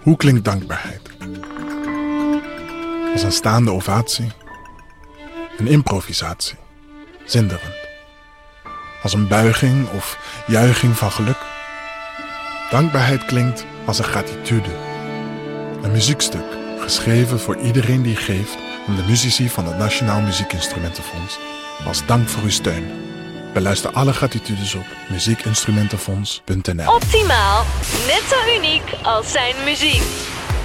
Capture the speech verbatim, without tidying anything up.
Hoe klinkt dankbaarheid? Als een staande ovatie, een improvisatie, zinderend. Als een buiging of juiching van geluk. Dankbaarheid klinkt als een gratitude. Een muziekstuk, geschreven voor iedereen die geeft aan de muzici van het Nationaal Muziekinstrumentenfonds. Als dank voor uw steun. Beluister alle gratitudes op muziekinstrumentenfonds punt n l. Optimaal, net zo uniek als zijn muziek.